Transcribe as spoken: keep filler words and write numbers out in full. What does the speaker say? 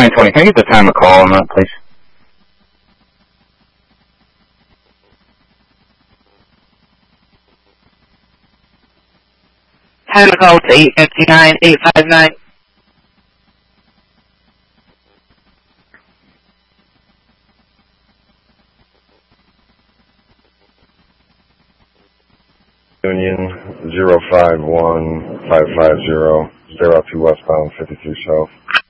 nine twenty. Can I get the time of call on that, please? Time of call to eight fifty-nine, eight five nine. Union zero five one five five zero zero two westbound fifty-three south.